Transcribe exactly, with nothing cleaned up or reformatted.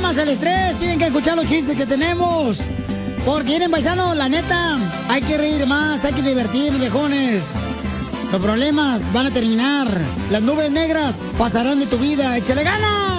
más el estrés, tienen que escuchar los chistes que tenemos. Porque miren, paisano, la neta, hay que reír más, hay que divertir, viejones. Los problemas van a terminar. Las nubes negras pasarán de tu vida. ¡Échale ganas!